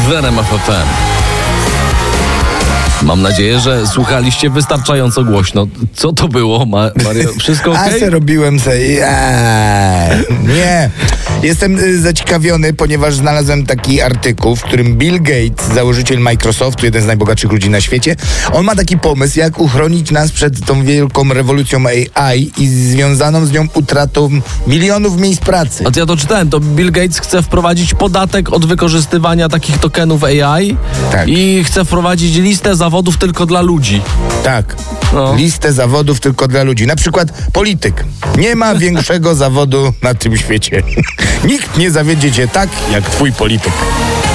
w RMF FM. Mam nadzieję, że słuchaliście wystarczająco głośno. Co to było, Mario? Wszystko okej? A se robiłem Nie. Jestem zaciekawiony, ponieważ znalazłem taki artykuł, w którym Bill Gates, założyciel Microsoftu, jeden z najbogatszych ludzi na świecie, on ma taki pomysł, jak uchronić nas przed tą wielką rewolucją AI i związaną z nią utratą milionów miejsc pracy. A to ja to czytałem, to Bill Gates chce wprowadzić podatek od wykorzystywania takich tokenów AI Tak. i chce wprowadzić listę zawodów tylko dla ludzi. Tak. No. Listę zawodów tylko dla ludzi. Na przykład polityk. Nie ma większego zawodu na tym świecie. Nikt nie zawiedzie cię tak, jak twój polityk.